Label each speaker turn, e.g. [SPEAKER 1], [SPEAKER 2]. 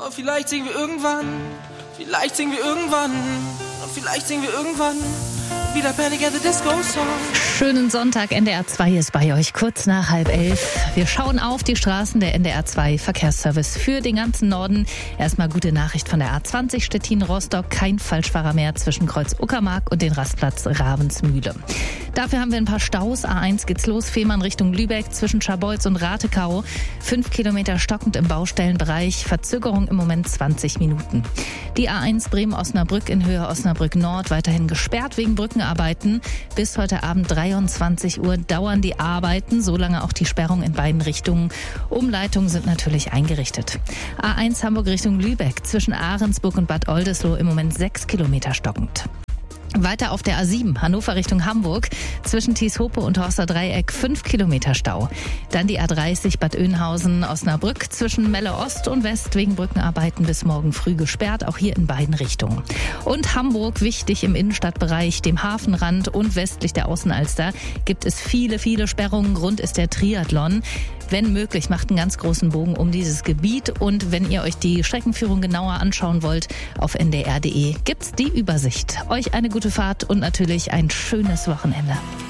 [SPEAKER 1] Oh, vielleicht singen wir irgendwann, vielleicht singen wir irgendwann, vielleicht singen wir irgendwann wieder Panic at the Disco Song.
[SPEAKER 2] Schönen Sonntag, NDR 2 ist bei euch, kurz nach 10:30. Wir schauen auf die Straßen der NDR 2 Verkehrsservice für den ganzen Norden. Erstmal gute Nachricht von der A20 Stettin-Rostock. Kein Falschfahrer mehr zwischen Kreuz Uckermark und den Rastplatz Ravensmühle. Dafür haben wir ein paar Staus. A1 geht's los, Fehmarn Richtung Lübeck zwischen Scharbeutz und Ratekau. 5 Kilometer stockend im Baustellenbereich. Verzögerung im Moment 20 Minuten. Die A1 Bremen-Osnabrück in Höhe Osnabrück Nord weiterhin gesperrt wegen Brückenarbeiten. Bis heute Abend 23 Uhr dauern die Arbeiten, solange auch die Sperrung in beiden Richtungen. Umleitungen sind natürlich eingerichtet. A1 Hamburg Richtung Lübeck zwischen Ahrensburg und Bad Oldesloe im Moment 6 Kilometer stockend. Weiter auf der A7, Hannover Richtung Hamburg, zwischen Thieshope und Horster Dreieck 5 Kilometer Stau. Dann die A30 Bad Oeynhausen, Osnabrück, zwischen Melle Ost und West wegen Brückenarbeiten bis morgen früh gesperrt, auch hier in beiden Richtungen. Und Hamburg, wichtig im Innenstadtbereich, dem Hafenrand und westlich der Außenalster, gibt es viele Sperrungen. Grund ist der Triathlon. Wenn möglich, macht einen ganz großen Bogen um dieses Gebiet. Und wenn ihr euch die Streckenführung genauer anschauen wollt, auf ndr.de gibt's die Übersicht. Euch eine gute Fahrt und natürlich ein schönes Wochenende.